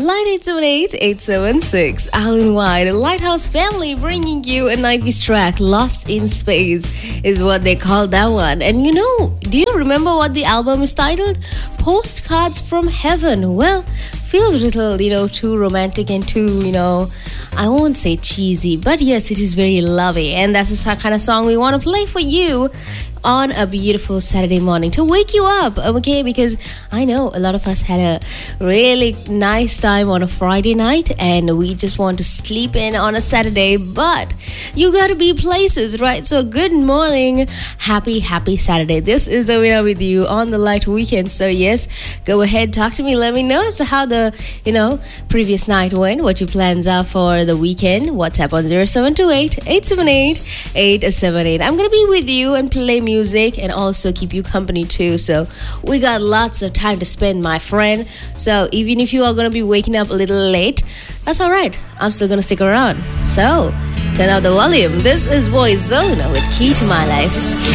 line 878-876. Alan White, the Lighthouse Family, bringing you a 90s track. Lost in Space is what they call that one. And you know, do you remember what the album is titled? Postcards from Heaven. Well, feels a little, too romantic and too, I won't say cheesy, but yes, it is very lovey. And that's the kind of song we want to play for you on a beautiful Saturday morning to wake you up, okay? Because I know a lot of us had a really nice time on a Friday night and we just want to sleep in on a Saturday, but you gotta be places, right? So good morning, happy Saturday. This is Awina with you on the light weekend. So yes, go ahead, talk to me, let me know as to how the previous night went, what your plans are for the weekend. WhatsApp on 0728-878-878. I'm gonna be with you and play music and also keep you company too. So we got lots of time to spend, my friend. So even if you are going to be waking up a little late, that's all right. I'm still going to stick around. So turn up the volume. This is Boyzone with Key to My Life.